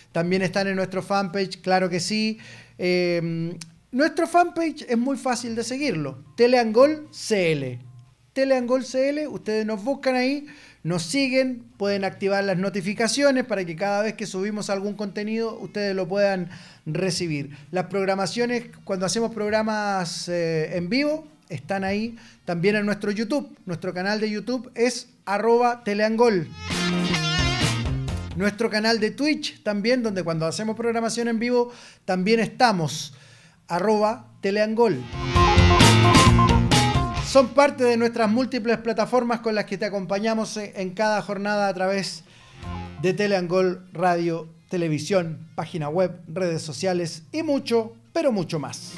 también están en nuestro fanpage, claro que sí. Nuestro fanpage es muy fácil de seguirlo, Teleangol CL. Teleangol CL, ustedes nos buscan ahí, nos siguen, pueden activar las notificaciones para que cada vez que subimos algún contenido ustedes lo puedan recibir. Las programaciones, cuando hacemos programas en vivo, están ahí también en nuestro YouTube. Nuestro canal de YouTube es @Teleangol. Nuestro canal de Twitch también, donde cuando hacemos programación en vivo también estamos, @Teleangol. Son parte de nuestras múltiples plataformas con las que te acompañamos en cada jornada a través de Teleangol Radio, televisión, página web, redes sociales y mucho, pero mucho más.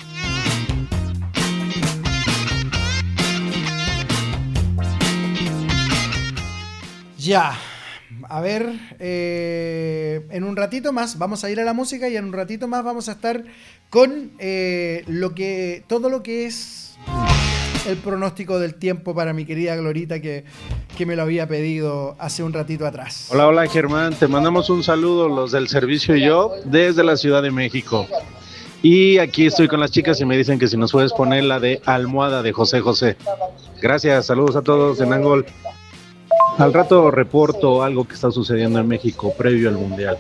Ya, a ver, en un ratito más vamos a ir a la música y en un ratito más vamos a estar con todo lo que es el pronóstico del tiempo para mi querida Glorita que me lo había pedido hace un ratito atrás. Hola, hola Germán, te mandamos un saludo los del servicio y yo desde la Ciudad de México. Y aquí estoy con las chicas y me dicen que si nos puedes poner la de Almohada de José José. Gracias, saludos a todos en Angol. Al rato reporto algo que está sucediendo en México previo al Mundial.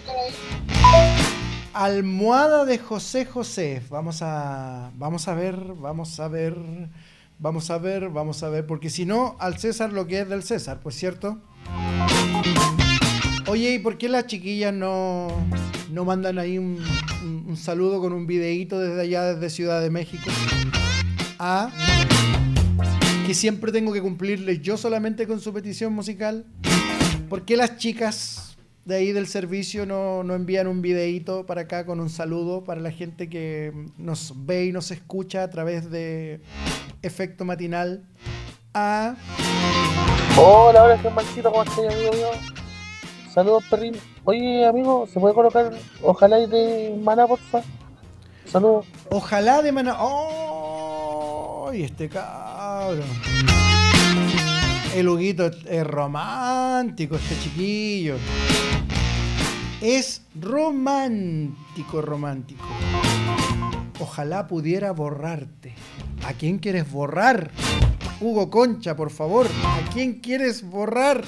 Almohada de José José. Vamos a ver, porque si no, al César lo que es del César, pues cierto. Oye, ¿y por qué las chiquillas no mandan ahí un saludo con un videíto desde allá, desde Ciudad de México? Que siempre tengo que cumplirles yo solamente con su petición musical. ¿Por qué las chicas de ahí del servicio no envían un videíto para acá con un saludo para la gente que nos ve y nos escucha a través de Efecto Matinal? Hola, Germancito, ¿cómo estás, amigo mío? Saludos, perrín. Oye, amigo, ¿se puede colocar ojalá y de Maná, porfa? Saludos. Ojalá de Maná. ¡Oh! Este cabrón. El Huguito es romántico, este chiquillo. Es romántico. Ojalá pudiera borrarte. ¿A quién quieres borrar? Hugo Concha, por favor. ¿A quién quieres borrar?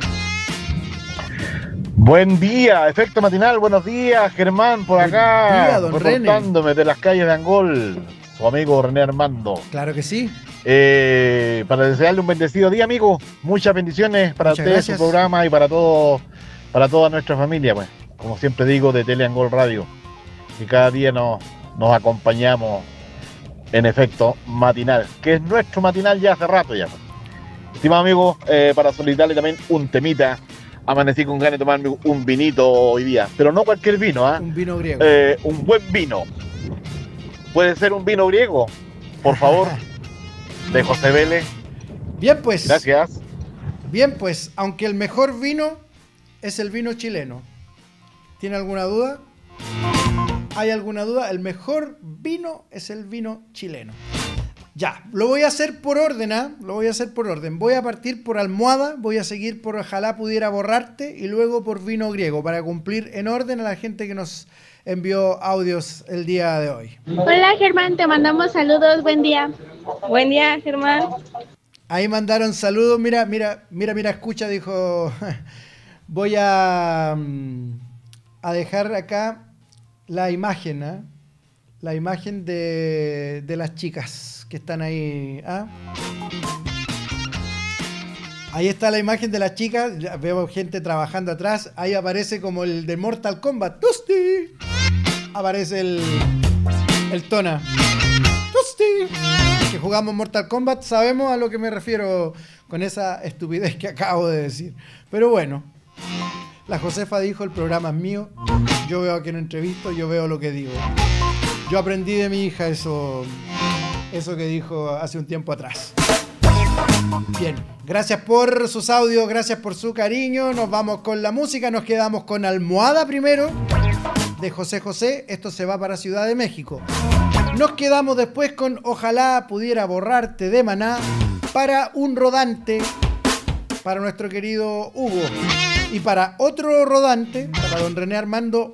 Buen día, Efecto Matinal. Buenos días, Germán, por acá. Buen día, don reportándome de las calles de Angol. Su amigo René Armando. Claro que sí. Para desearle un bendecido día, amigo. Muchas bendiciones para Muchas ustedes, gracias. su programa y para toda nuestra familia, pues. Como siempre digo, de Teleangol Radio. Y cada día nos acompañamos en Efecto Matinal, que es nuestro matinal ya hace rato ya. Estimado amigo, para solicitarle también un temita. Amanecí con ganas de tomarme un vinito hoy día, pero no cualquier vino, Un vino griego. un buen vino. ¿Puede ser un vino griego? Por favor, de José Vélez. Bien, pues. Gracias. Bien, pues, aunque el mejor vino es el vino chileno. ¿Tiene alguna duda? ¿Hay alguna duda? El mejor vino es el vino chileno. Ya, lo voy a hacer por orden, Lo voy a hacer por orden. Voy a partir por Almohada, voy a seguir por Ojalá pudiera borrarte y luego por Vino Griego para cumplir en orden a la gente que nos envió audios el día de hoy. Hola Germán, te mandamos saludos, buen día. Buen día, Germán. Ahí mandaron saludos, mira, escucha, dijo, voy a dejar acá la imagen, la imagen de las chicas que están ahí. Ahí está la imagen de las chicas, ya veo gente trabajando atrás, ahí aparece como el de Mortal Kombat, Dusty. Aparece el Tona. Dusty. Que jugamos Mortal Kombat, sabemos a lo que me refiero con esa estupidez que acabo de decir. Pero bueno, la Josefa dijo, el programa es mío, yo veo a quien entrevisto, yo veo lo que digo. Yo aprendí de mi hija eso que dijo hace un tiempo atrás. Bien, gracias por sus audios, gracias por su cariño. Nos vamos con la música, nos quedamos con Almohada primero, de José José. Esto se va para Ciudad de México. Nos quedamos después con Ojalá pudiera borrarte de Maná, para un rodante, para nuestro querido Hugo. Y para otro rodante, para don René Armando,